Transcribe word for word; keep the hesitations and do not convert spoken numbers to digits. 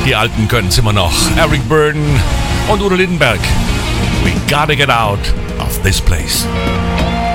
Die Alten können's immer noch. Eric Burdon und Udo Lindenberg. We gotta get out of this place.